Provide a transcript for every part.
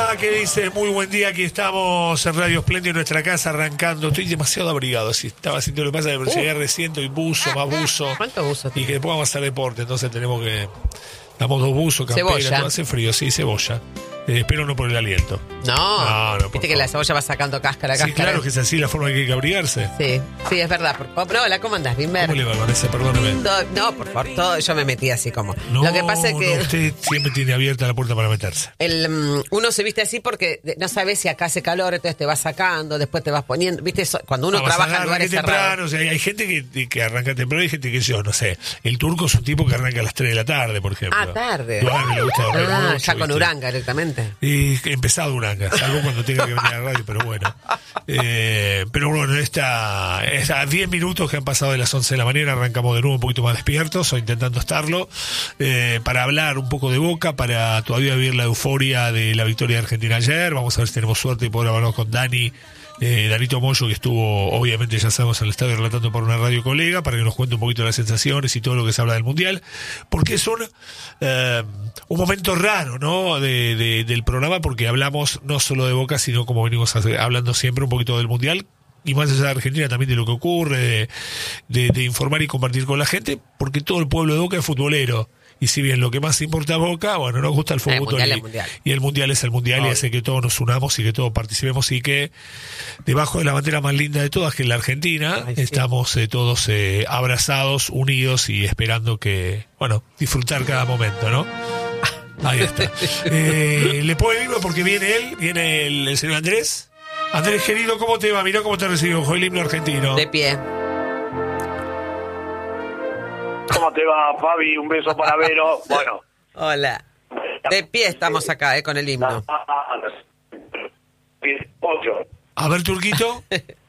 Hola, ¿qué dices? Muy buen día, aquí estamos en Radio Espléndido, en nuestra casa, arrancando. Estoy demasiado abrigado, si estaba haciendo lo que pasa, que llegué recién, y buzo, más buzo. ¿Cuántos buzos? Y que después vamos a hacer deporte, entonces tenemos que... Damos 2 buzos, campera, todo hace frío, sí, cebolla. Espero no por el aliento. No, por viste que la cebolla va sacando cáscara. Sí, claro que es así la forma que hay que abrigarse. Sí, es verdad. Hola, ¿cómo andás, Bimber? ¿Cómo le va, Vanessa? Perdóneme. No, por favor, yo me metí así como... No, lo que pasa es que... No, usted siempre tiene abierta la puerta para meterse. Uno se viste así porque no sabes si acá hace calor, entonces te vas sacando, después te vas poniendo... Viste, cuando uno trabaja en lugares temprano, o sea, hay gente que arranca temprano y hay gente que yo, no sé. El turco es un tipo que arranca a las 3 de la tarde, por ejemplo. Ah, tarde. Le gusta mucho, ya con Uranga directamente. Y empezado Uranga, salvo cuando tenga que venir a la radio, pero bueno. Pero bueno, está 10 minutos que han pasado de las 11 de la mañana, arrancamos de nuevo un poquito más despiertos, o intentando estarlo, para hablar un poco de Boca, para todavía vivir la euforia de la victoria de Argentina ayer. Vamos a ver si tenemos suerte y poder hablar con Danito Moyo, que estuvo, obviamente, ya sabemos, en el estadio relatando por una radio colega, para que nos cuente un poquito las sensaciones y todo lo que se habla del Mundial, porque es un momento raro, ¿no?, del programa, porque hablamos no solo de Boca, sino, como venimos hablando siempre, un poquito del Mundial, y más allá de Argentina también de lo que ocurre, de informar y compartir con la gente, porque todo el pueblo de Boca es futbolero. Y si bien lo que más importa a Boca, bueno, nos gusta el fútbol. Y el Mundial es el Mundial, y hace que todos nos unamos y que todos participemos, y que debajo de la bandera más linda de todas, que es la Argentina, estamos todos abrazados, unidos y esperando que, bueno, disfrutar cada momento, ¿no? Ahí está. Le pongo el himno porque viene el señor Andrés. Andrés, querido, ¿cómo te va? Mirá cómo te recibió el himno argentino. De pie. ¿Cómo te va, Fabi? Un beso para Vero. Bueno. Hola. De pie estamos acá, con el himno. A ver, Turquito.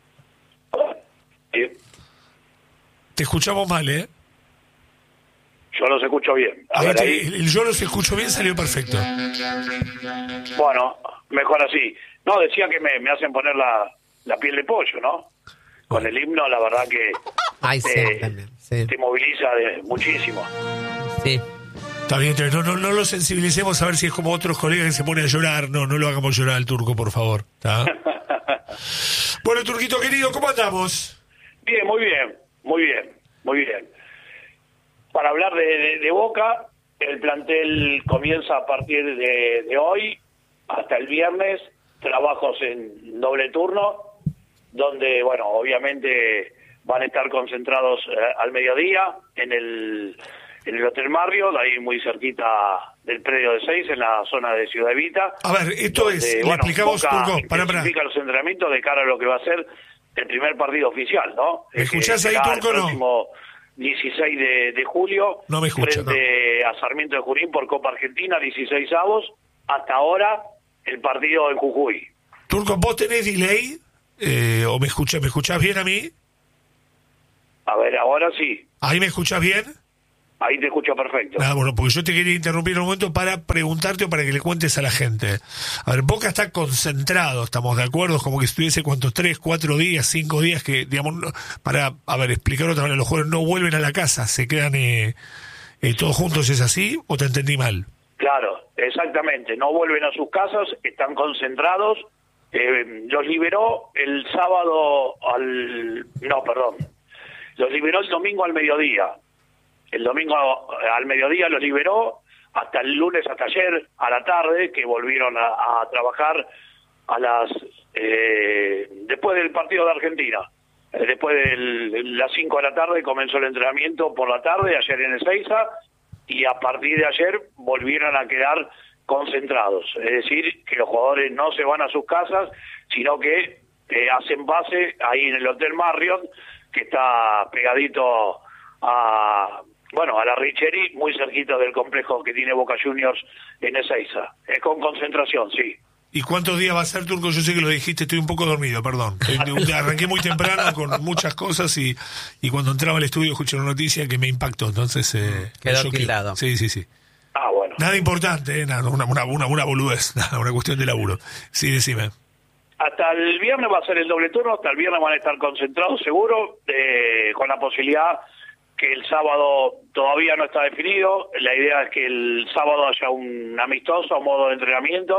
Te escuchamos mal, ¿eh? Yo los escucho bien. A ver, ahí. Yo los escucho bien, salió perfecto. Bueno, mejor así. No, decía que me hacen poner la piel de pollo, ¿no? Con el himno, la verdad que te moviliza muchísimo. Sí. Está bien, no lo sensibilicemos a ver si es como otros colegas que se ponen a llorar. No lo hagamos llorar al turco, por favor. ¿Está? Bueno, Turquito querido, ¿cómo andamos? Bien, muy bien, muy bien, muy bien. Para hablar de Boca, el plantel comienza a partir de hoy hasta el viernes, trabajos en doble turno, donde, bueno, obviamente van a estar concentrados al mediodía en el Hotel Marriott, ahí muy cerquita del predio de 6, en la zona de Ciudad Evita. A ver, esto donde, le explicamos, Turco, intensifica los entrenamientos de cara a lo que va a ser el primer partido oficial, ¿no? ¿Me escuchás ahí, Turco, no? El próximo 16 de julio, no me escucha, frente a Sarmiento de Junín por Copa Argentina, 16avos, hasta ahora el partido en Jujuy. Turco, ¿vos tenés delay? ¿O me escuchás bien a mí? A ver, ahora sí. ¿Ahí me escuchás bien? Ahí te escucho perfecto. Bueno, porque yo te quería interrumpir un momento para preguntarte o para que le cuentes a la gente. A ver, Boca está concentrado, ¿estamos de acuerdo? Como que estuviese, ¿cuántos? 3, 4 días, 5 días que, digamos, para, a ver, explicar otra manera, los jugadores no vuelven a la casa, se quedan todos juntos, ¿es así? ¿O te entendí mal? Claro, exactamente, no vuelven a sus casas, están concentrados. Los liberó el sábado los liberó el domingo al mediodía. El domingo al mediodía los liberó hasta el lunes, hasta ayer a la tarde, que volvieron a trabajar a después del partido de Argentina. Después de las 5 de la tarde comenzó el entrenamiento por la tarde, ayer en Ezeiza, y a partir de ayer volvieron a quedar concentrados. Es decir, que los jugadores no se van a sus casas, sino que hacen base ahí en el Hotel Marriott, que está pegadito a la Richeri, muy cerquita del complejo que tiene Boca Juniors en Ezeiza. Es con concentración, sí. ¿Y cuántos días va a ser, Turco? Yo sé que lo dijiste, estoy un poco dormido, perdón. Arranqué muy temprano con muchas cosas y cuando entraba al estudio escuché una noticia que me impactó, entonces... quedó tildado. Sí. Ah, bueno. Nada importante, nada, una boludez, nada, una cuestión de laburo. Sí, decime. Hasta el viernes va a ser el doble turno, hasta el viernes van a estar concentrados seguro, con la posibilidad que el sábado todavía no está definido. La idea es que el sábado haya un amistoso a modo de entrenamiento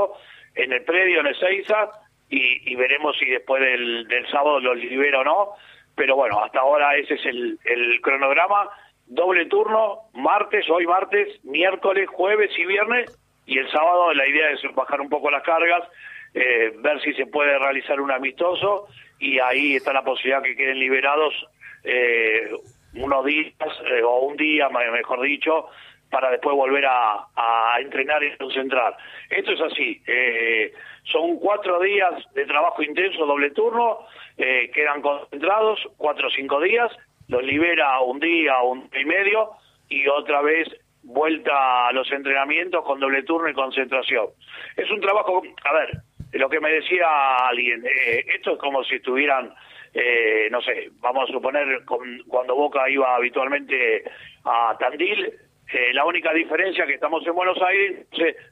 en el predio, en Ezeiza, y veremos si después del sábado los libera o no. Pero bueno, hasta ahora ese es el cronograma. Doble turno, hoy martes, miércoles, jueves y viernes, y el sábado la idea es bajar un poco las cargas, ver si se puede realizar un amistoso, y ahí está la posibilidad que queden liberados unos días, o un día, mejor dicho, para después volver a entrenar y concentrar. Esto es así, son 4 días de trabajo intenso, doble turno, quedan concentrados 4 o 5 días, los libera un día y medio, y otra vez vuelta a los entrenamientos con doble turno y concentración. Es un trabajo, a ver, lo que me decía alguien, esto es como si estuvieran, no sé, vamos a suponer, cuando Boca iba habitualmente a Tandil, la única diferencia que estamos en Buenos Aires,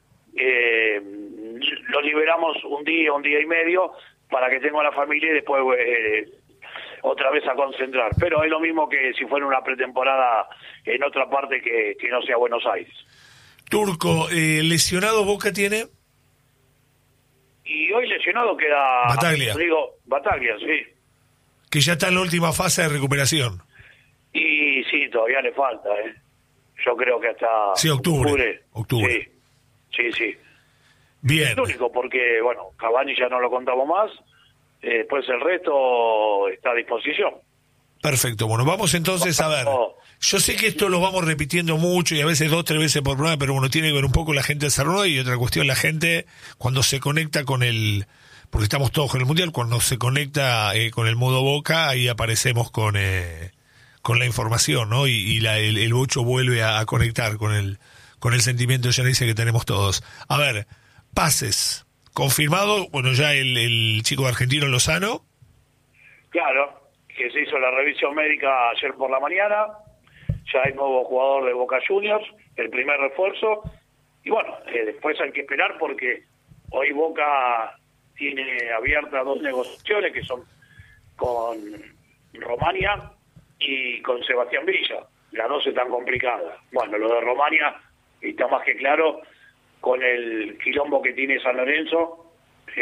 lo liberamos un día y medio, para que tenga la familia y después otra vez a concentrar. Pero es lo mismo que si fuera una pretemporada en otra parte que no sea Buenos Aires. Turco, ¿lesionado Boca tiene? Y hoy lesionado queda Bataglia. Bataglia, sí. Que ya está en la última fase de recuperación. Y sí, todavía le falta, Yo creo que hasta sí, octubre. Sí. Bien. Es único porque, bueno, Cavani ya no lo contamos más, pues el resto está a disposición. Perfecto, bueno, vamos entonces a ver. Yo sé que esto lo vamos repitiendo mucho y a veces 2 o 3 veces por programa, pero bueno, tiene que ver un poco la gente de Cerro y otra cuestión, la gente cuando se conecta con porque estamos todos con el Mundial, cuando se conecta con el modo Boca, ahí aparecemos con la información, ¿no? Y el bocho vuelve a conectar con el sentimiento, ya dice que tenemos todos. A ver, pases, confirmado, bueno, ya el chico de Argentino Lozano. Claro, que se hizo la revisión médica ayer por la mañana, ya hay nuevo jugador de Boca Juniors, el primer refuerzo, y bueno, después hay que esperar porque hoy Boca tiene abiertas 2 negociaciones que son con Romania y con Sebastián Villa. Las 2 están complicadas. Bueno, lo de Romania está más que claro con el quilombo que tiene San Lorenzo.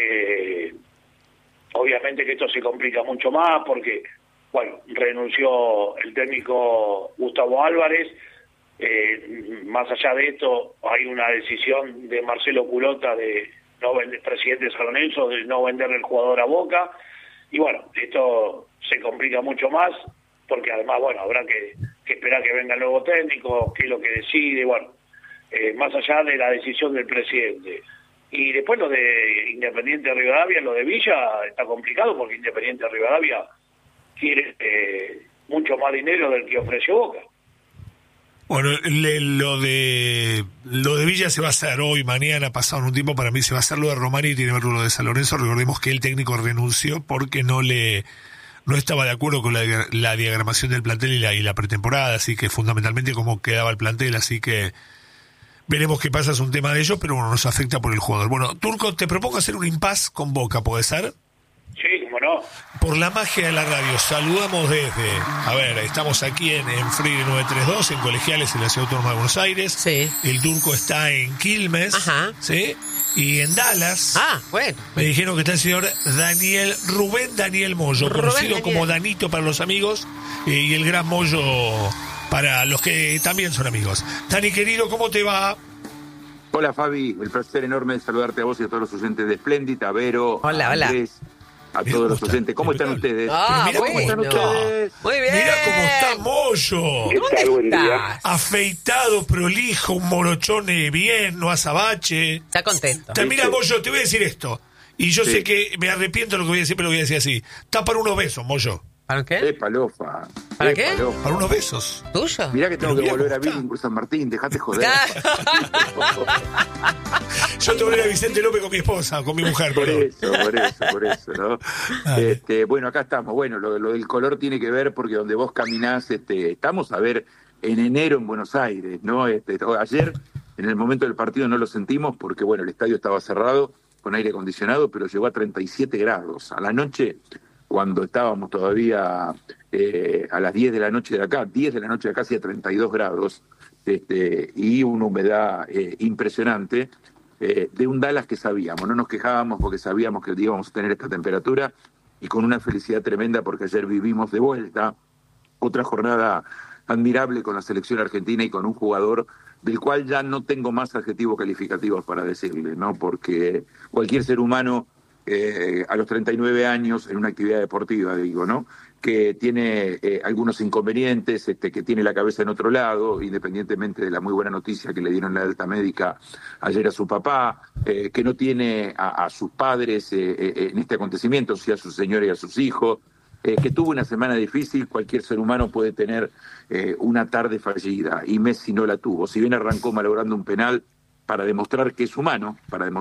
Obviamente que esto se complica mucho más porque, bueno, renunció el técnico Gustavo Álvarez. Más allá de esto, hay una decisión de Marcelo Culota, presidente de San Lorenzo, de no vender el jugador a Boca. Y bueno, esto se complica mucho más porque además, bueno, habrá que esperar que venga el nuevo técnico, qué es lo que decide, bueno, más allá de la decisión del presidente. Y después lo de Independiente Rivadavia, lo de Villa, está complicado porque Independiente Rivadavia quiere mucho más dinero del que ofreció Boca. Bueno, lo de Villa se va a hacer hoy, mañana, pasado un tiempo, para mí se va a hacer. Lo de Romani y tiene que ver lo de San Lorenzo. Recordemos que el técnico renunció porque no estaba de acuerdo con la diagramación del plantel y la pretemporada, así que fundamentalmente cómo quedaba el plantel, así que veremos qué pasa, es un tema de ellos, pero bueno, nos afecta por el jugador. Bueno, Turco, te propongo hacer un impasse con Boca, ¿puede ser? Sí, cómo no. Por la magia de la radio, saludamos estamos aquí en Free 932, en Colegiales, en la Ciudad Autónoma de Buenos Aires. Sí. El Turco está en Quilmes. Ajá. ¿Sí? Y en Dallas. Ah, bueno. Me dijeron que está el señor Rubén Daniel Moyo, conocido como Danito para los amigos, y el gran Moyo para los que también son amigos. Dani, querido, ¿cómo te va? Hola, Fabi, el placer enorme de saludarte a vos y a todos los oyentes de Splendid, a Vero, hola, a Andrés, a todos los oyentes. ¿Cómo están ustedes? ¿Cómo están ustedes? Muy bien. Mira cómo está Moyo. ¿Dónde estás? Afeitado, prolijo, un morochón bien, no azabache. Está contento. Mira, Moyo, te voy a decir esto. Y yo sé que me arrepiento de lo que voy a decir, pero lo voy a decir así. Está para unos besos, Moyo. ¿Para qué? Palofa. ¿Para qué? Palofa. Para unos besos. ¿Tuyo? Mirá que tengo Pero que volver a cómo está. Billing por San Martín, dejate joder. Yo te voy a ir a Vicente López con mi esposa, con mi mujer. Por Pero... eso, ¿no? Bueno, acá estamos. Bueno, lo del color tiene que ver porque donde vos caminás, estamos a ver en enero en Buenos Aires, ¿no? Ayer, en el momento del partido no lo sentimos porque, bueno, el estadio estaba cerrado con aire acondicionado, pero llegó a 37 grados. A la noche, cuando estábamos todavía a las 10 de la noche de acá, 10 de la noche de acá hacía 32 grados, y una humedad impresionante. de un Dallas que sabíamos, no nos quejábamos porque sabíamos que íbamos a tener esta temperatura, y con una felicidad tremenda porque ayer vivimos de vuelta otra jornada admirable con la selección argentina y con un jugador del cual ya no tengo más adjetivos calificativos para decirle, ¿no? Porque cualquier ser humano a los 39 años en una actividad deportiva, digo, ¿no? Que tiene algunos inconvenientes, que tiene la cabeza en otro lado, independientemente de la muy buena noticia que le dieron la alta médica ayer a su papá, que no tiene a sus padres en este acontecimiento, sí a su señora y a sus hijos, que tuvo una semana difícil. Cualquier ser humano puede tener una tarde fallida, y Messi no la tuvo. Si bien arrancó malogrando un penal para demostrar que es humano,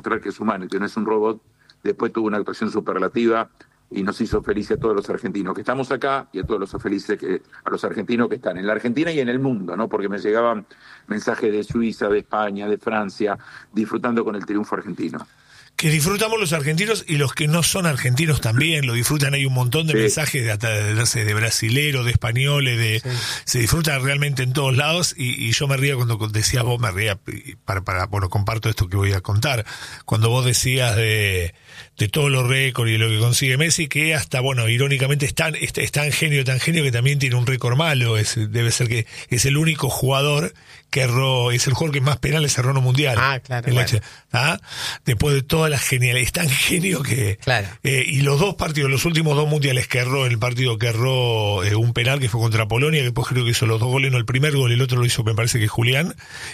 y que no es un robot, después tuvo una actuación superlativa y nos hizo felices a todos los argentinos que estamos acá y a todos los felices a los argentinos que están en la Argentina y en el mundo, ¿no? Porque me llegaban mensajes de Suiza, de España, de Francia, disfrutando con el triunfo argentino. Que disfrutamos los argentinos, y los que no son argentinos también lo disfrutan. Hay un montón de mensajes de brasileros, de españoles, se disfruta realmente en todos lados, y yo me ría cuando decías vos, bueno, comparto esto que voy a contar, cuando vos decías de todos los récords y lo que consigue Messi, que hasta, bueno, irónicamente es tan genio que también tiene un récord malo. Debe ser que es el único jugador que erró, es el jugador que más penales erró en un mundial. Claro. Después de todas las genialidades, es tan genio que... Claro. Y los dos partidos, los últimos dos mundiales que erró, el partido que erró un penal que fue contra Polonia, que después creo que hizo los dos goles, no el primer gol, el otro lo hizo, me parece que Julián,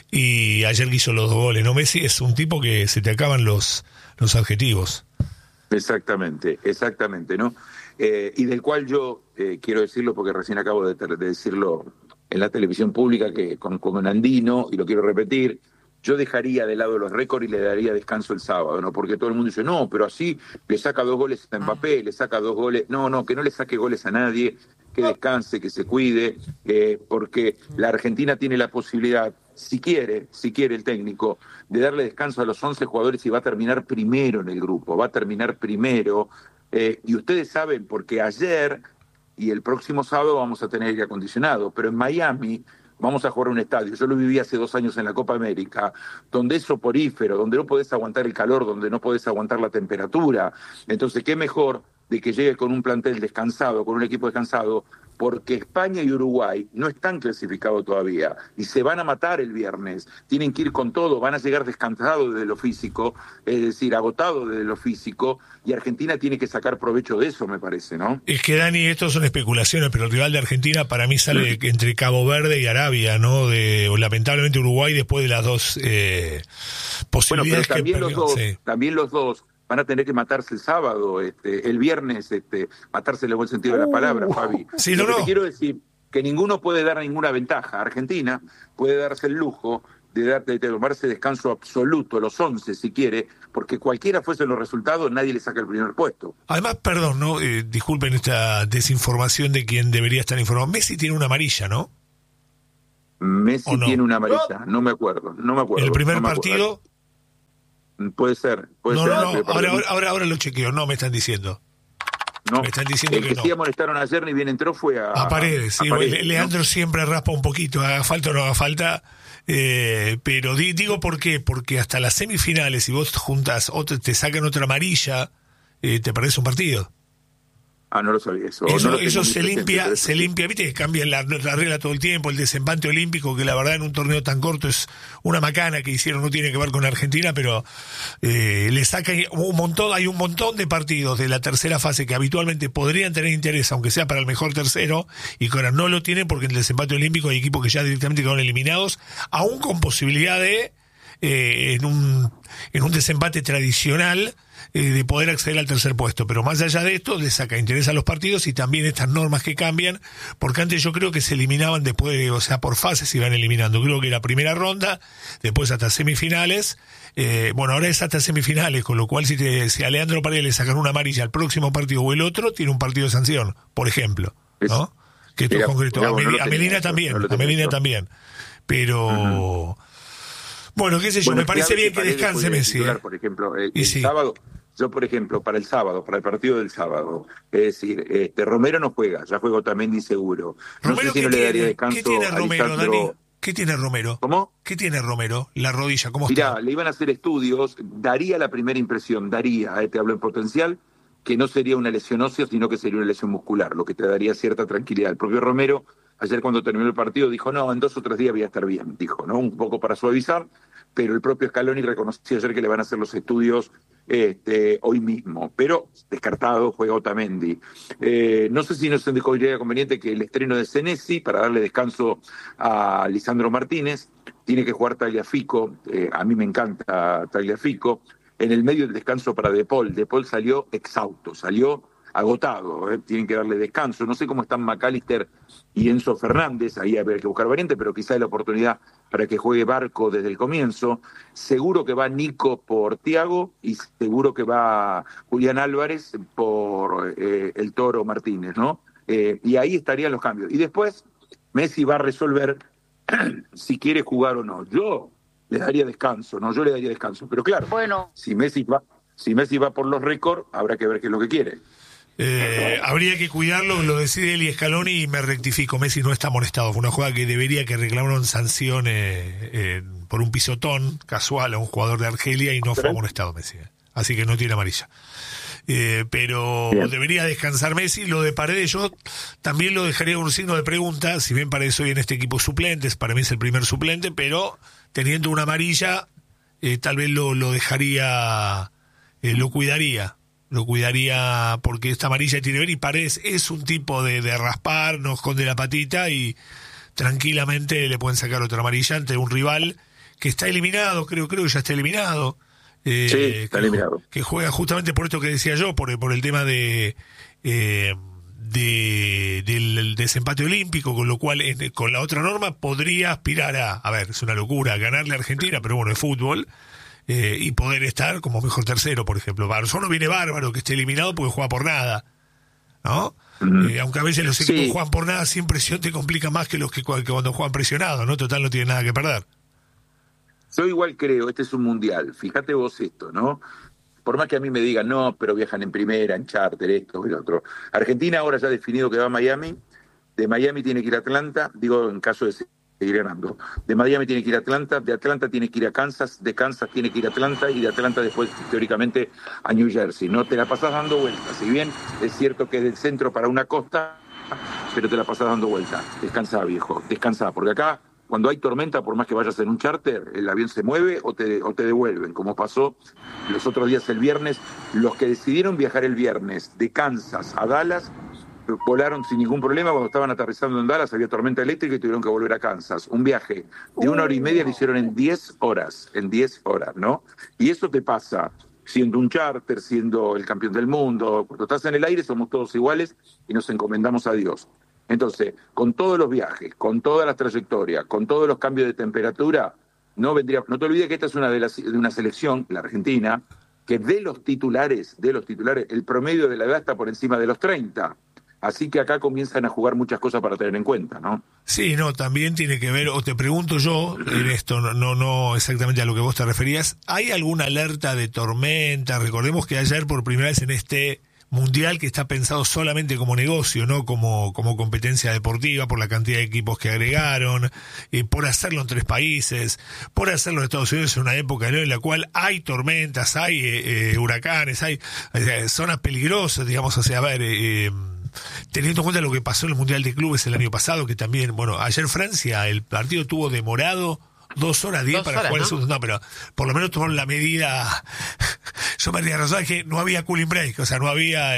y ayer que hizo los dos goles, ¿no? Messi es un tipo que se te acaban los adjetivos. Exactamente, ¿no? Y del cual yo quiero decirlo porque recién acabo de decirlo en la televisión pública, que con Andino, y lo quiero repetir, yo dejaría de lado los récords y le daría descanso el sábado, ¿no? Porque todo el mundo dice, no, pero así le saca 2 goles a Mbappé, le saca 2 goles. No, que no le saque goles a nadie, que descanse, que se cuide, porque la Argentina tiene la posibilidad, si quiere el técnico, de darle descanso a los 11 jugadores, y va a terminar primero en el grupo, y ustedes saben, porque ayer y el próximo sábado vamos a tener aire acondicionado, pero en Miami vamos a jugar un estadio. Yo lo viví hace 2 años en la Copa América, donde es soporífero, donde no podés aguantar el calor, donde no podés aguantar la temperatura. Entonces, qué mejor de que llegue con un plantel descansado, con un equipo descansado, porque España y Uruguay no están clasificados todavía y se van a matar el viernes. Tienen que ir con todo, van a llegar descansados desde lo físico, es decir, agotados desde lo físico, y Argentina tiene que sacar provecho de eso, me parece, ¿no? Es que, Dani, esto son especulaciones, pero el rival de Argentina para mí sale entre Cabo Verde y Arabia, ¿no? Lamentablemente Uruguay, después de las dos posibilidades, bueno, pero también los dos van a tener que matarse el sábado, el viernes, matarse en el buen sentido de la palabra, Fabi. Sí, Lo que te quiero decir, que ninguno puede dar ninguna ventaja. Argentina puede darse el lujo de tomarse descanso absoluto, los 11 si quiere, porque cualquiera fuesen los resultados, nadie le saca el primer puesto. Además, perdón, ¿no? Disculpen esta desinformación de quien debería estar informado. Messi tiene una amarilla, ¿no? Messi tiene una amarilla, no me acuerdo. ¿El primer partido? Puede ser. Ahora lo chequeo, no me están diciendo. No, me están diciendo el que sí amonestaron ayer ni bien entró fue a Paredes. Sí, Paredes, Leandro, ¿no? Siempre raspa un poquito, haga falta o no haga falta. Pero digo por qué, porque hasta las semifinales, si vos juntas te sacan otra amarilla, te perdés un partido. No lo sabía eso. Eso se limpia, viste que cambian la regla todo el tiempo, el desempate olímpico, que la verdad en un torneo tan corto es una macana que hicieron, no tiene que ver con Argentina, pero le sacan hay un montón de partidos de la tercera fase que habitualmente podrían tener interés, aunque sea para el mejor tercero, y que ahora no lo tienen porque en el desempate olímpico hay equipos que ya directamente quedaron eliminados, aún con posibilidad de en un desempate tradicional de poder acceder al tercer puesto. Pero más allá de esto, le saca interés a los partidos, y también estas normas que cambian, porque antes yo creo que se eliminaban después, por fases se iban eliminando. Creo que la primera ronda, después hasta semifinales, ahora es hasta semifinales, con lo cual si a Leandro Paredes le sacan una amarilla al próximo partido o el otro, tiene un partido de sanción, por ejemplo, ¿no? Que esto es concreto. A Melina también. Pero... Bueno, qué sé yo, me parece bien que descanse Messi. Por ejemplo, el sábado, yo por ejemplo, para el partido del sábado, es decir, Romero no juega, ya juega Otamendi seguro. No sé si no le daría descanso ¿Qué tiene Romero, Dani? ¿Qué tiene Romero? ¿Cómo? ¿Qué tiene Romero? La rodilla, ¿cómo Mirá, está? le iban a hacer estudios, daría la primera impresión, te hablo en potencial, que no sería una lesión ósea, sino que sería una lesión muscular, lo que te daría cierta tranquilidad. El propio Romero, ayer cuando terminó el partido, dijo, no, en 2 o 3 días voy a estar bien, dijo, ¿no? Un poco para suavizar, pero el propio Scaloni reconoció ayer que le van a hacer los estudios hoy mismo, pero descartado, juega Otamendi. No sé si nos sería conveniente que el estreno de Senesi, para darle descanso a Lisandro Martínez, tiene que jugar Tagliafico, a mí me encanta Tagliafico, en el medio del descanso para De Paul salió exhausto, salió agotado, tienen que darle descanso. No sé cómo están McAllister y Enzo Fernández, ahí habría que buscar variante, pero quizá es la oportunidad para que juegue Barco desde el comienzo. Seguro que va Nico por Thiago y seguro que va Julián Álvarez por el Toro Martínez, ¿no? Y ahí estarían los cambios. Y después Messi va a resolver si quiere jugar o no. Yo le daría descanso, ¿no? Yo le daría descanso. Pero claro, bueno, si Messi va por los récords, habrá que ver qué es lo que quiere. Habría que cuidarlo, lo decide él y Scaloni, y me rectifico, Messi no está amonestado, fue una jugada que debería que reclamaron sanciones por un pisotón casual a un jugador de Argelia y no fue amonestado Messi, así que no tiene amarilla. Pero bien, debería descansar Messi. Lo de Paredes yo también lo dejaría con un signo de pregunta, si bien Paredes hoy en este equipo suplentes, para mí es el primer suplente, pero teniendo una amarilla tal vez lo dejaría, lo cuidaría porque esta amarilla tiene que ver, y Paredes es un tipo de raspar, no esconde la patita y tranquilamente le pueden sacar otra amarilla ante un rival que está eliminado, creo que ya está eliminado. Sí, está eliminado. Que juega justamente por esto que decía yo, por el tema del desempate olímpico, con lo cual con la otra norma podría aspirar a ver, es una locura, ganarle a Argentina, pero bueno, es fútbol. Y poder estar como mejor tercero, por ejemplo. Barzón no viene bárbaro que esté eliminado porque juega por nada, ¿no? Aunque a veces los equipos juegan por nada sin presión, te complica más que los que cuando juegan presionados, ¿no? Total, no tienen nada que perder. Yo igual creo, este es un mundial, fíjate vos esto, ¿no? Por más que a mí me digan, no, pero viajan en primera, en charter, esto y lo otro. Argentina ahora ya ha definido que va a Miami, de Miami tiene que ir a Atlanta, digo en caso de seguir ganando. De Miami tiene que ir a Atlanta, de Atlanta tiene que ir a Kansas, de Kansas tiene que ir a Atlanta y de Atlanta después, teóricamente, a New Jersey. No te la pasás dando vueltas. Si bien es cierto que es del centro para una costa, pero te la pasás dando vueltas. Descansá, viejo, descansá. Porque acá, cuando hay tormenta, por más que vayas en un charter, el avión se mueve o te devuelven, como pasó los otros días el viernes. Los que decidieron viajar el viernes de Kansas a Dallas volaron sin ningún problema. Cuando estaban aterrizando en Dallas había tormenta eléctrica y tuvieron que volver a Kansas. Un viaje de 1 hora y media lo hicieron en 10 horas, ¿no? Y eso te pasa siendo un charter, siendo el campeón del mundo. Cuando estás en el aire somos todos iguales y nos encomendamos a Dios. Entonces, con todos los viajes, con todas las trayectorias, con todos los cambios de temperatura, no te olvides que esta es de una selección, la Argentina, que de los titulares, el promedio de la edad está por encima de los 30. Así que acá comienzan a jugar muchas cosas para tener en cuenta, ¿no? Sí, no, también tiene que ver, o te pregunto yo, en esto, no exactamente a lo que vos te referías, ¿hay alguna alerta de tormenta? Recordemos que ayer por primera vez en este mundial, que está pensado solamente como negocio, no como competencia deportiva, por la cantidad de equipos que agregaron, por hacerlo en 3 países, por hacerlo en Estados Unidos en una época, ¿no?, en la cual hay tormentas, hay huracanes, hay zonas peligrosas, digamos, o sea, a ver, teniendo en cuenta lo que pasó en el Mundial de Clubes el año pasado, que también, bueno, ayer Francia, el partido tuvo demorado 2 horas 10 para jugar, ¿no? No, pero por lo menos tomaron la medida. Yo me tenía razón, es que no había cooling break, o sea, no había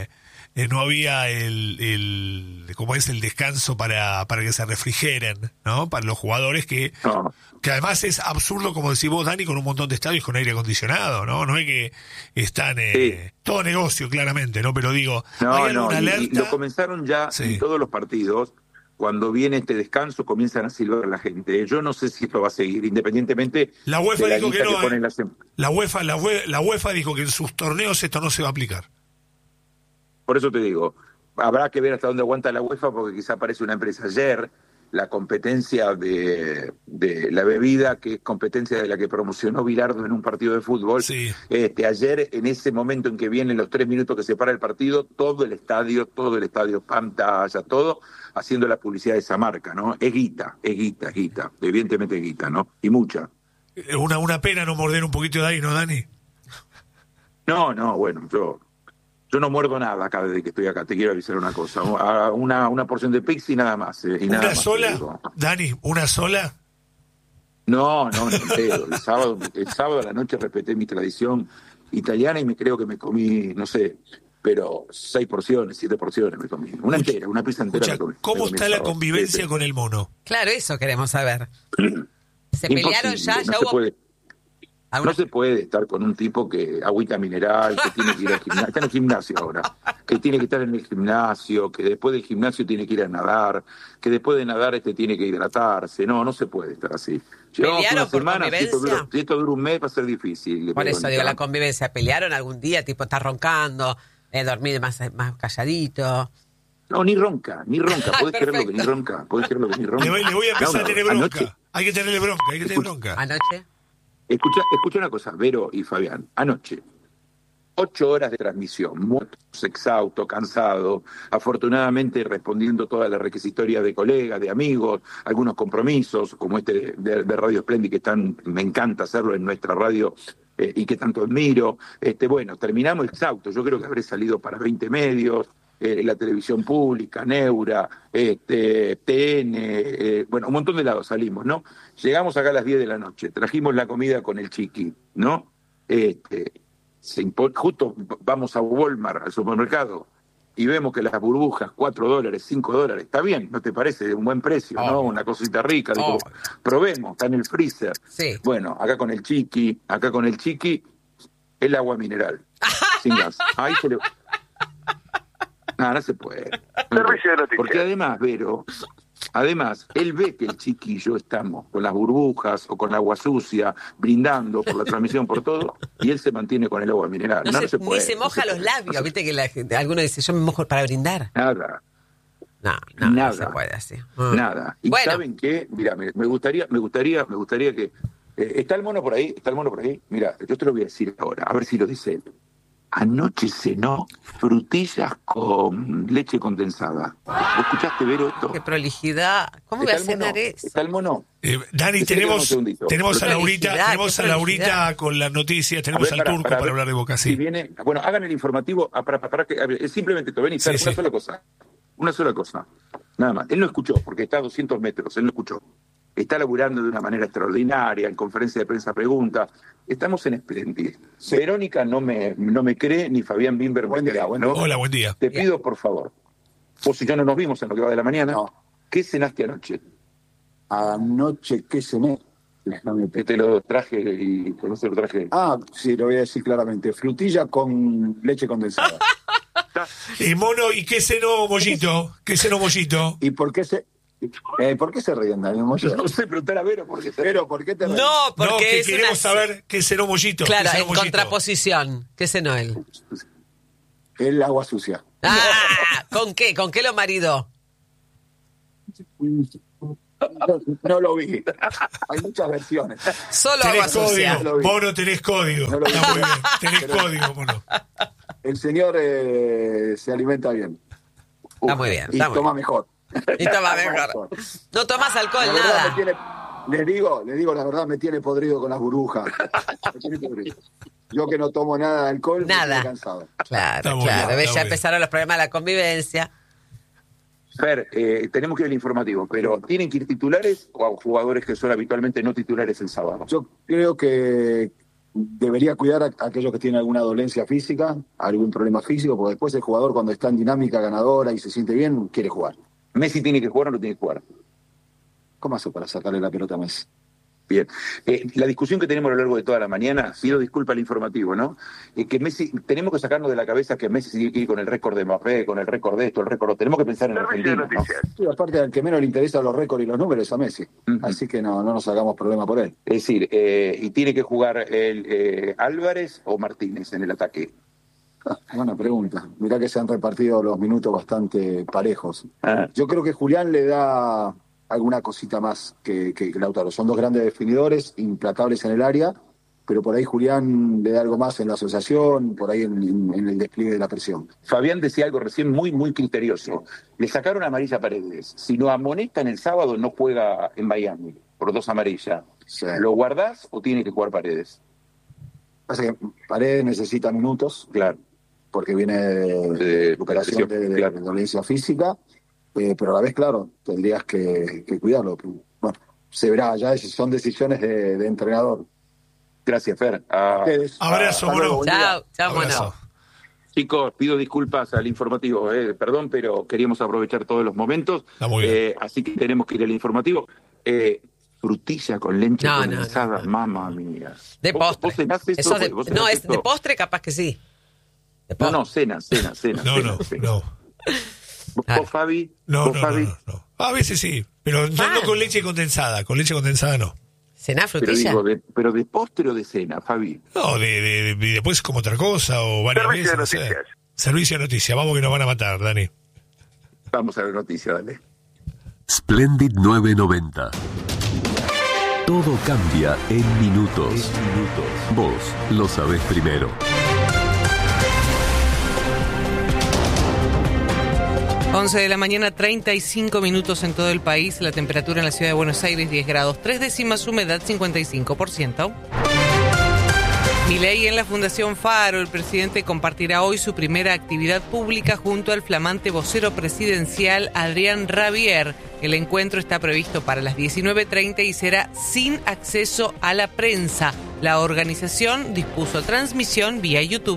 como es el descanso para que se refrigeren, ¿no? Para los jugadores que además es absurdo, como decís vos, Dani, con un montón de estadios con aire acondicionado, ¿no? No es que están todo negocio, claramente, ¿no? Pero digo, ¿hay alguna alerta? Y lo comenzaron ya en todos los partidos. Cuando viene este descanso comienzan a silbar a la gente. Yo no sé si esto va a seguir, independientemente la UEFA de la dijo lista que no, que ponen la UEFA dijo que en sus torneos esto no se va a aplicar. Por eso te digo, habrá que ver hasta dónde aguanta la UEFA, porque quizá aparece una empresa. Ayer la competencia de la bebida, que es competencia de la que promocionó Bilardo en un partido de fútbol. Sí. Ayer, en ese momento en que vienen los 3 minutos que separa el partido, todo el estadio, pantalla, todo, haciendo la publicidad de esa marca, ¿no? Es guita, evidentemente es guita, ¿no? Y mucha. Una pena no morder un poquito de ahí, ¿no, Dani? No, bueno, yo no muerdo nada acá desde que estoy acá, te quiero avisar una cosa, una porción de pizza y nada más. Y nada ¿Una más, sola? Dani, ¿una sola? No, entero. El sábado a la noche respeté mi tradición italiana y creo que me comí, no sé, pero 6 porciones, 7 porciones me comí. Una entera, una pizza entera me comí. ¿Cómo está la convivencia con el mono? Claro, eso queremos saber. ¿Se pelearon ya? No ¿Ya se hubo...? puede. No se puede estar con un tipo que agüita mineral, que tiene que ir al gimnasio, está en el gimnasio ahora, que tiene que estar en el gimnasio, que después del gimnasio tiene que ir a nadar, que después de nadar tiene que hidratarse. No se puede estar así. Llevamos ¿Pelearon una por semana, convivencia? si esto dura un mes va a ser difícil. Por eso digo, la convivencia. ¿Pelearon algún día? Tipo, está roncando, dormir más calladito. No, ni ronca. ¿Podés creerlo que ni ronca? Le voy a empezar a tener bronca. Anoche, Hay que tenerle bronca, ¿Anoche? Escucha una cosa, Vero y Fabián. Anoche, 8 horas de transmisión, muertos, exhausto, cansado, afortunadamente respondiendo todas las requisitorias de colegas, de amigos, algunos compromisos, como este de Radio Splendid, me encanta hacerlo en nuestra radio y que tanto admiro. Bueno, terminamos exhaustos. Yo creo que habré salido para 20 medios, la televisión pública, Neura, TN, bueno, un montón de lados salimos, ¿no? Llegamos acá a las 10 de la noche, trajimos la comida con el chiqui, ¿no? Justo vamos a Walmart, al supermercado, y vemos que las burbujas, $4, $5, está bien, ¿no te parece? Un buen precio, ¿no? Una cosita rica, digo, probemos, está en el freezer. Sí. Bueno, acá con el chiqui, el agua mineral, sin gas. Ahí se le... No se puede. Porque además, Vero, él ve que el chiquillo estamos con las burbujas o con agua sucia, brindando por la transmisión, por todo, y él se mantiene con el agua mineral. No se puede. Ni se moja los labios, viste que alguno dice, yo me mojo para brindar. Nada. No se puede así. Nada. Y bueno, ¿saben qué? Mira, me gustaría que... ¿Está el mono por ahí? Mira, yo te lo voy a decir ahora, a ver si lo dice él. Anoche cenó frutillas con leche condensada. ¿Vos escuchaste, Vero, esto? Qué prolijidad. ¿Cómo voy a cenar eso? ¿Está el mono? Dani, tenemos a Laurita con las noticias, tenemos al Turco para hablar de Boca. Sí. Si viene, bueno, hagan el informativo, para que simplemente esto, ven y una sola cosa, nada más. Él no escuchó, porque está a 200 metros, él no escuchó. Está laburando de una manera extraordinaria, en conferencia de prensa pregunta. Estamos en Splendid. Sí. Verónica no me cree, ni Fabián Bimber me cree. Bueno, hola, buen día. Te pido, por favor, vos y yo no nos vimos en lo que va de la mañana. No. ¿Qué cenaste anoche? Anoche, ¿qué cené? Te lo traje y no se lo traje. Sí, lo voy a decir claramente. Frutilla con leche condensada. Y mono, ¿y qué cenó Mollito? ¿Y por qué se ríen, Daniel Mollito? No sé, preguntar a Vero por qué se Vero, ¿por qué te ríen? No, porque es queremos saber qué cenó Mollito. Claro, en contraposición. ¿Qué cenó él? El agua sucia. ¿Con qué? ¿Con qué lo maridó? No lo vi. Hay muchas versiones. Solo agua sucia. Mono, tenés código. No lo vi. Está muy bien. Tenés código, mono. El señor se alimenta bien. Está muy bien. Y toma mejor. Y toma mejor. No tomas alcohol, nada. Les digo, la verdad, me tiene podrido con las burbujas. Me tiene podrido. Yo que no tomo nada de alcohol, me estoy cansado. Claro. Ya empezaron los problemas de la convivencia. Fer, tenemos que ir al informativo, pero ¿tienen que ir titulares o jugadores que son habitualmente no titulares el sábado? Yo creo que debería cuidar a aquellos que tienen alguna dolencia física, algún problema físico, porque después el jugador, cuando está en dinámica ganadora y se siente bien, quiere jugar. ¿Messi tiene que jugar o no tiene que jugar? ¿Cómo hace para sacarle la pelota a Messi? Bien. La discusión que tenemos a lo largo de toda la mañana, pido disculpa al informativo, ¿no? Que Messi, tenemos que sacarnos de la cabeza que Messi tiene que ir con el récord de Mbappé, con el récord de esto, el récord. Tenemos que pensar en Argentina, ¿no? Sí, aparte, al que menos le interesan los récords y los números es a Messi. Así que no nos hagamos problema por él. Es decir, ¿y tiene que jugar Álvarez o Martínez en el ataque? Buena pregunta. Mirá que se han repartido los minutos bastante parejos. Yo creo que Julián le da alguna cosita más que Lautaro. Son dos grandes definidores, implacables en el área, pero por ahí Julián le da algo más en la asociación, por ahí en el despliegue de la presión. Fabián decía algo recién muy, muy criterioso. Le sacaron amarilla a Paredes. Si lo amonestan el sábado, no juega en Miami por 2 amarillas. Sí. ¿Lo guardás o tiene que jugar Paredes? Pasa que Paredes necesita minutos, Claro. porque viene de recuperación de dolencia física, pero a la vez, claro, tendrías que cuidarlo. Bueno, se verá, ya son decisiones de entrenador. Gracias, Fer. Abrazo, Mono. Chao, Mono. Chicos, pido disculpas al informativo, perdón, pero queríamos aprovechar todos los momentos. Está muy bien. Así que tenemos que ir al informativo. Frutilla con leche condensada, mamma mía. De postre. ¿Vos cenás eso? De postre capaz que sí. No, cena. No. ¿Vos, Fabi? No. A veces sí, pero no con leche condensada. Con leche condensada no. ¿Cená frutilla? Pero de postre o de cena, Fabi. No, de después como otra cosa o varias Servicio veces. de noticias. Servicio de noticias. Vamos que nos van a matar, Dani. Vamos a la noticia, dale. Splendid 990. Todo cambia en minutos. Vos lo sabés primero. 11 de la mañana, 35 minutos en todo el país. La temperatura en la ciudad de Buenos Aires, 10 grados, 3 décimas, humedad 55%. Milei en la Fundación Faro. El presidente compartirá hoy su primera actividad pública junto al flamante vocero presidencial Adrián Rabier. El encuentro está previsto para las 19:30 y será sin acceso a la prensa. La organización dispuso transmisión vía YouTube.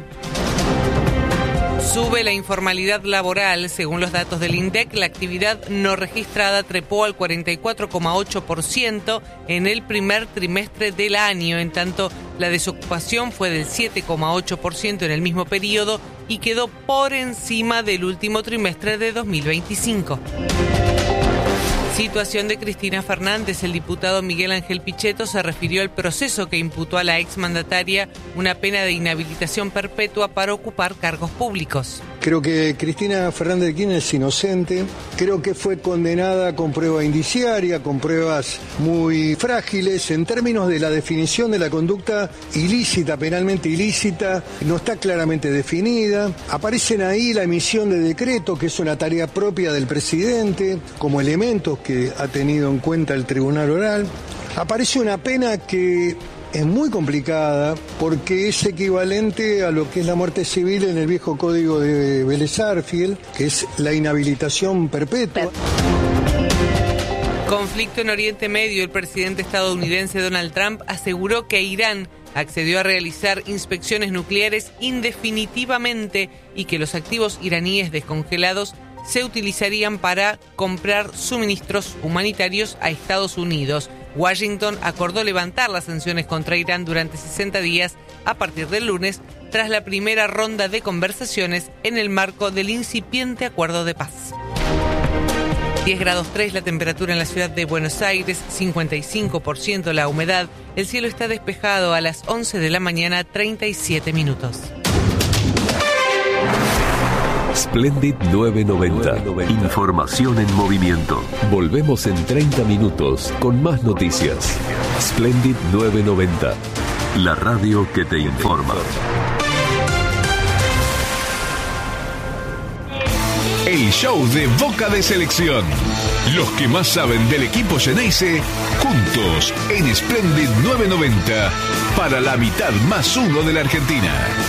Sube la informalidad laboral. Según los datos del INDEC, la actividad no registrada trepó al 44,8% en el primer trimestre del año. En tanto, la desocupación fue del 7,8% en el mismo periodo y quedó por encima del último trimestre de 2025. Situación de Cristina Fernández. El diputado Miguel Ángel Pichetto se refirió al proceso que imputó a la exmandataria una pena de inhabilitación perpetua para ocupar cargos públicos. Creo que Cristina Fernández de Kirchner es inocente, creo que fue condenada con prueba indiciaria, con pruebas muy frágiles en términos de la definición de la conducta ilícita, penalmente ilícita, no está claramente definida. Aparecen ahí la emisión de decreto, que es una tarea propia del presidente, como elementos que ha tenido en cuenta el Tribunal Oral. Aparece una pena que es muy complicada porque es equivalente a lo que es la muerte civil en el viejo código de Vélez Sarsfield, que es la inhabilitación perpetua. Conflicto en Oriente Medio. El presidente estadounidense Donald Trump aseguró que Irán accedió a realizar inspecciones nucleares indefinitivamente y que los activos iraníes descongelados se utilizarían para comprar suministros humanitarios a Estados Unidos. Washington acordó levantar las sanciones contra Irán durante 60 días a partir del lunes, tras la primera ronda de conversaciones en el marco del incipiente acuerdo de paz. 10 grados 3 la temperatura en la ciudad de Buenos Aires, 55% la humedad. El cielo está despejado a las 11 de la mañana, 37 minutos. Splendid 990. Información en movimiento. Volvemos en 30 minutos con más noticias. Splendid 990. La radio que te informa. El show de Boca de Selección. Los que más saben del equipo Xeneize, juntos en Splendid 990 para la mitad más uno de la Argentina.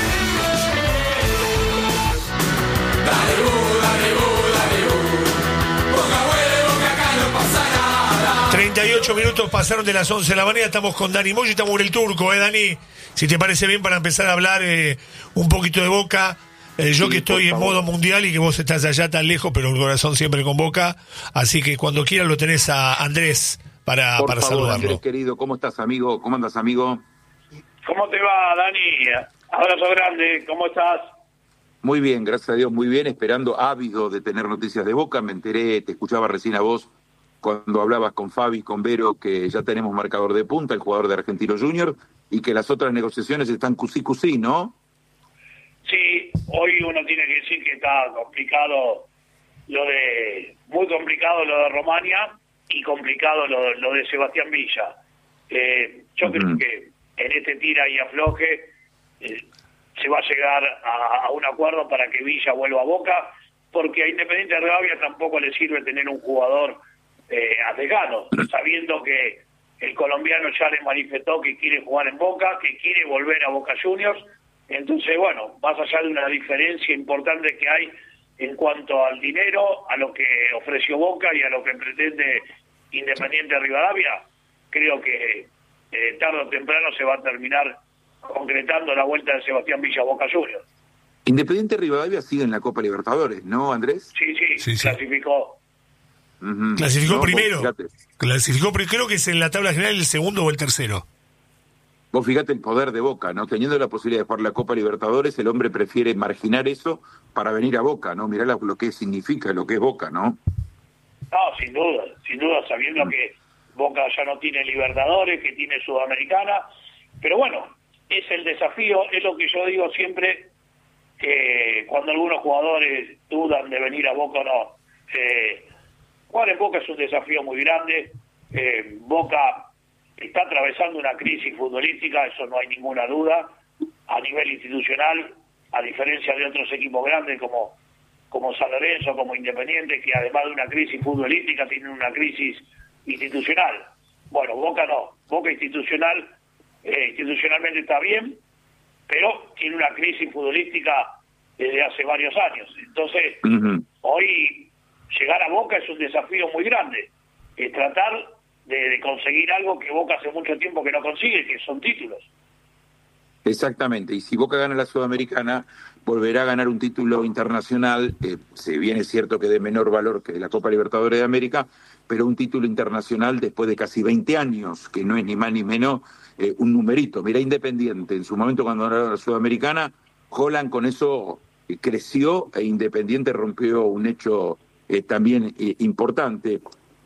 38 minutos pasaron de las 11 de la mañana, estamos con Dani Moyo y estamos con el Turco, Dani, si te parece bien para empezar a hablar un poquito de Boca, yo que estoy en modo mundial y que vos estás allá tan lejos, pero el corazón siempre con Boca, así que cuando quieras lo tenés a Andrés para saludarlo. Andrés, querido, ¿cómo estás, amigo? ¿Cómo andas, amigo? ¿Cómo te va, Dani? Abrazo grande, ¿cómo estás? Muy bien, gracias a Dios, muy bien, esperando, ávido de tener noticias de Boca. Me enteré, te escuchaba recién a vos cuando hablabas con Fabi, con Vero, que ya tenemos marcador de punta, el jugador de Argentino Junior, y que las otras negociaciones están cusí, ¿no? Sí, hoy uno tiene que decir que está complicado muy complicado lo de Romania, y complicado lo de Sebastián Villa. Yo creo que en este tira y afloje se va a llegar a un acuerdo para que Villa vuelva a Boca, porque a Independiente de Rivadavia tampoco le sirve tener un jugador arriesgado, sabiendo que el colombiano ya le manifestó que quiere jugar en Boca, que quiere volver a Boca Juniors. Entonces, bueno, más allá de una diferencia importante que hay en cuanto al dinero, a lo que ofreció Boca y a lo que pretende Independiente de Rivadavia, creo que tarde o temprano se va a terminar concretando la vuelta de Sebastián Villa a Boca Juniors. Independiente Rivadavia sigue en la Copa Libertadores, ¿no, Andrés? Sí, clasificó. Clasificó primero. Clasificó, creo que es en la tabla general el segundo o el tercero. Vos fíjate el poder de Boca, ¿no? Teniendo la posibilidad de jugar la Copa Libertadores, el hombre prefiere marginar eso para venir a Boca, ¿no? Mirá lo que significa, lo que es Boca, ¿no? No, sin duda, sabiendo que Boca ya no tiene Libertadores, que tiene Sudamericana, pero bueno, es el desafío, es lo que yo digo siempre, que cuando algunos jugadores dudan de venir a Boca o no, jugar en Boca es un desafío muy grande. Boca está atravesando una crisis futbolística, eso no hay ninguna duda, a nivel institucional, a diferencia de otros equipos grandes como San Lorenzo, como Independiente, que además de una crisis futbolística tienen una crisis institucional. Bueno, Boca no, Boca institucionalmente está bien, pero tiene una crisis futbolística desde hace varios años. Entonces, hoy llegar a Boca es un desafío muy grande, tratar de conseguir algo que Boca hace mucho tiempo que no consigue, que son títulos. Exactamente, y si Boca gana la Sudamericana, volverá a ganar un título internacional, si bien es cierto que de menor valor que la Copa Libertadores de América, pero un título internacional después de casi 20 años, que no es ni más ni menos un numerito. Mirá Independiente, en su momento cuando ganó la Sudamericana, Holland con eso creció e Independiente rompió un hecho también importante.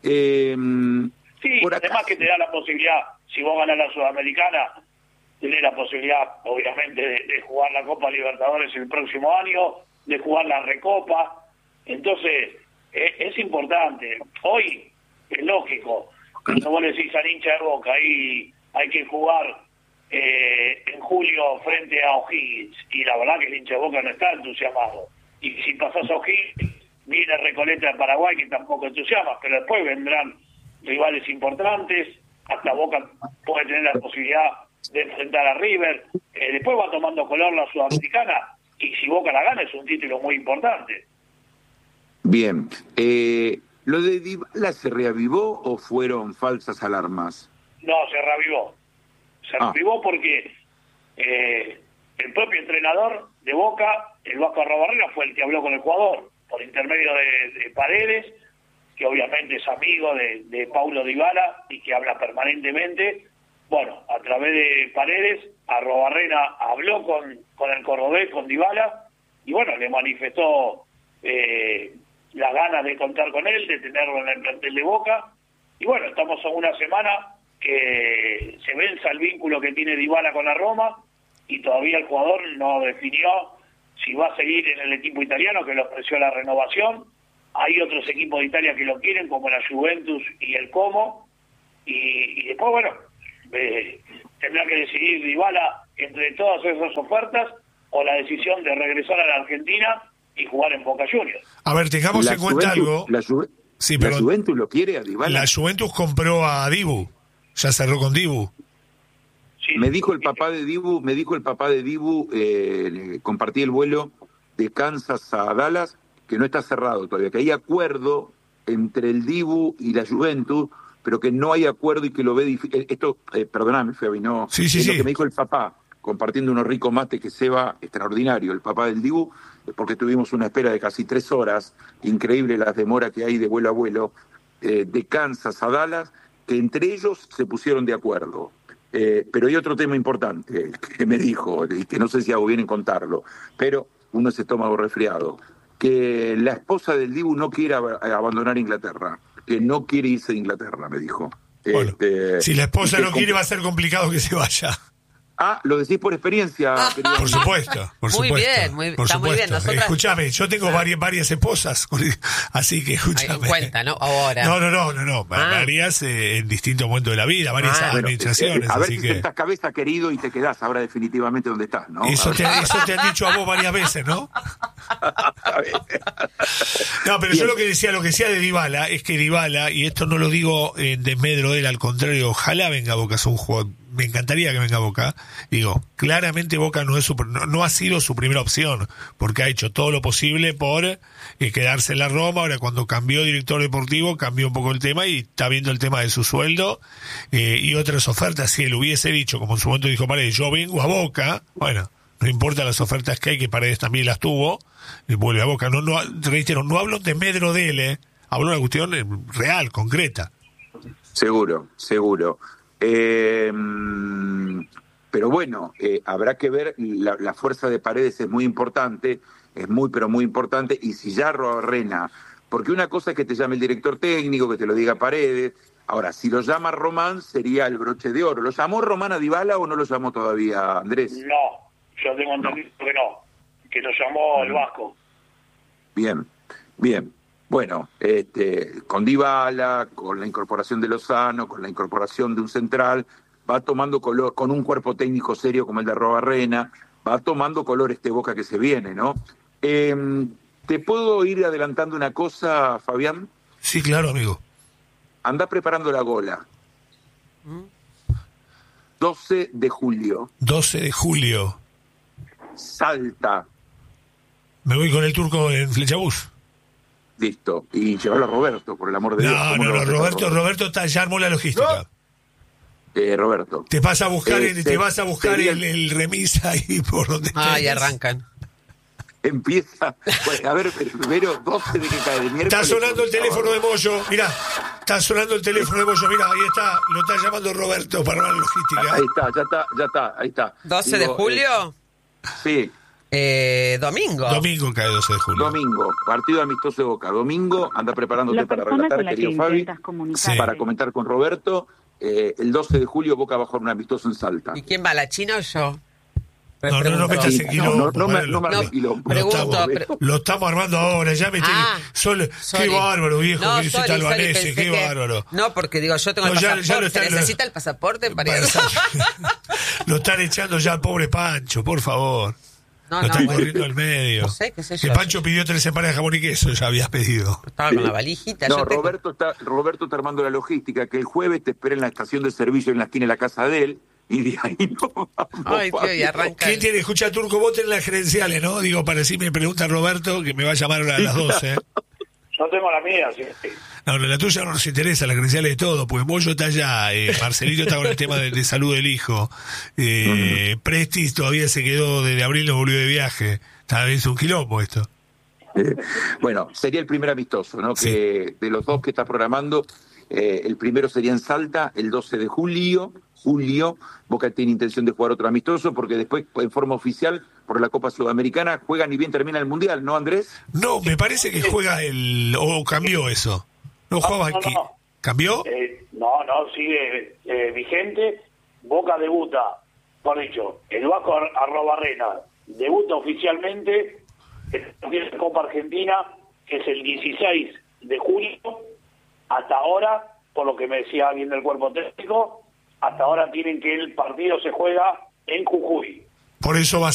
Sí, además que te da la posibilidad, si vos ganás la Sudamericana, tenés la posibilidad, obviamente, de jugar la Copa Libertadores el próximo año, de jugar la Recopa. Entonces, es importante. Hoy, es lógico, cuando vos le decís al hincha de Boca, ahí hay que jugar en julio frente a O'Higgins, y la verdad que el hincha de Boca no está entusiasmado. Y si pasás a O'Higgins, viene Recoleta de Paraguay, que tampoco entusiasma, pero después vendrán rivales importantes, hasta Boca puede tener la posibilidad de enfrentar a River, después va tomando color la Sudamericana, y si Boca la gana es un título muy importante. Bien, ¿lo de Dybala se reavivó o fueron falsas alarmas? No, se reavivó. Se reavivó porque el propio entrenador de Boca, el Vasco Arrobarrena, fue el que habló con el jugador, por intermedio de Paredes, que obviamente es amigo de Paulo Dybala y que habla permanentemente. Bueno, a través de Paredes, Arrobarrena habló con el cordobés, con Dybala, y bueno, le manifestó las ganas de contar con él, de tenerlo en el plantel de Boca, y bueno, estamos a una semana que se venza el vínculo que tiene Dybala con la Roma, y todavía el jugador no definió si va a seguir en el equipo italiano, que le ofreció la renovación. Hay otros equipos de Italia que lo quieren, como la Juventus y el Como, y después, bueno, tendrá que decidir Dybala entre todas esas ofertas o la decisión de regresar a la Argentina y jugar en Boca Juniors. A ver, tengamos en cuenta algo. La Juventus lo quiere a Dybala. La Juventus compró a Dibu, ya cerró con Dibu. Sí, me dijo el papá de Dibu, compartí el vuelo de Kansas a Dallas, que no está cerrado todavía, que hay acuerdo entre el Dibu y la Juventus, pero que no hay acuerdo y que lo ve difícil. Esto, perdóname, Fabi, no, sí, lo que me dijo el papá, compartiendo unos ricos mates que se va extraordinario, el papá del Dibu, porque tuvimos una espera de casi 3 horas, increíble las demoras que hay de vuelo a vuelo, de Kansas a Dallas, que entre ellos se pusieron de acuerdo. Pero hay otro tema importante que me dijo, y que no sé si hago bien en contarlo, pero uno es estómago resfriado, que la esposa del Dibu no quiere abandonar Inglaterra, que no quiere irse de Inglaterra, me dijo. Bueno, si la esposa no quiere, va a ser complicado que se vaya. Lo decís por experiencia, querido. Por supuesto, por Muy supuesto. bien, está muy bien. Nosotras... Escuchame, yo tengo varias esposas, así que escuchame. Cuenta, ¿no? Ahora. No. Varias en distintos momentos de la vida, varias administraciones. A ver así si que... sentás cabeza, querido, y te quedás ahora definitivamente donde estás, ¿no? Eso te han dicho a vos varias veces, ¿no? No, pero yo lo que decía de Dybala es que Dybala, y esto no lo digo en desmedro de él, al contrario, ojalá venga a Boca, es un jugador, me encantaría que venga a Boca. Digo, claramente Boca no ha sido su primera opción, porque ha hecho todo lo posible por quedarse en la Roma. Ahora, cuando cambió director deportivo, cambió un poco el tema y está viendo el tema de su sueldo y otras ofertas. Si él hubiese dicho, como en su momento dijo Paredes, yo vengo a Boca, bueno, no importa las ofertas que hay, que Paredes también las tuvo, y vuelve a Boca. Reitero, no hablo de medro de él, hablo de una cuestión real, concreta. Seguro. Pero bueno, habrá que ver, la fuerza de Paredes es muy importante, pero muy importante, y si ya Arrobarrena, porque una cosa es que te llame el director técnico, que te lo diga Paredes, ahora, si lo llama Román, sería el broche de oro. ¿Lo llamó Román a Dybala o no lo llamó todavía, Andrés? No, yo tengo entendido que lo llamó el Vasco. Bien. Bueno, con Dybala, con la incorporación de Lozano, con la incorporación de un central, va tomando color, con un cuerpo técnico serio como el de Arrobarrena, va tomando color Boca que se viene, ¿no? ¿Te puedo ir adelantando una cosa, Fabián? Sí, claro, amigo. Anda preparando la gola. 12 de julio. 12 de julio. Salta. Me voy con el turco en Flechabús. Listo. Y llevarlo a Roberto, por el amor de Dios. No, Roberto ya armó la logística. Roberto. Te vas a buscar, el remis ahí por donde y arrancan. Empieza. Pues, a ver, primero, 12 de que cae de miércoles. Está sonando el teléfono de Moyo. Mirá, está sonando el teléfono de Moyo. Mirá, ahí está. Lo está llamando Roberto para la logística. Ahí está, ahí está. ¿12 de julio? Sí. Domingo. Domingo cae 12 de julio. Domingo, partido amistoso de Boca. Domingo, anda preparándote para relatar, querido Fabi, para comentar con Roberto. El 12 de julio Boca va a jugar un amistoso en Salta. ¿Y quién va, la China o yo? No metas en quilombo. No me armes quilombo. Lo estamos armando ahora, ya me qué bárbaro, viejo, que dice Talvanese, qué bárbaro. No, porque digo, yo tengo el pasaporte, necesita el pasaporte para ir. Lo están echando ya al pobre Pancho, por favor. Lo están corriendo al medio. No sé, qué sé yo. Que Pancho pidió 3 empanadas de jamón y queso, ya habías pedido. Estaba con la valijita. No, Roberto está armando la logística, que el jueves te espera en la estación de servicio en la esquina de la casa de él, y de ahí no vamos. Ay, tío, y arranca. ¿Quién tiene? Escucha, Turco, vos tenés las credenciales, ¿no? Digo, para si me pregunta Roberto, que me va a llamar a las 12. Yo tengo la mía, sí. No, la tuya no nos interesa, las credenciales de todo, pues Moyo está allá, Marcelito está con el tema de salud del hijo, Prestis todavía se quedó desde abril, no volvió de viaje. Está bien, es un quilombo esto. Bueno, sería el primer amistoso, ¿no? Sí. Que de los dos que está programando, el primero sería en Salta, el 12 de julio. Boca tiene intención de jugar otro amistoso, porque después, en forma oficial, por la Copa Sudamericana, juega ni bien termina el Mundial, ¿no, Andrés? No, me parece que juega o cambió eso. No jugaba aquí. No. ¿Cambió? No, sigue vigente. Boca debuta, por dicho, el Vasco Arrobarrena debuta oficialmente en la Copa Argentina, que es el 16 de julio. Hasta ahora, por lo que me decía alguien del cuerpo técnico, hasta ahora tienen que el partido se juega en Jujuy. Por eso va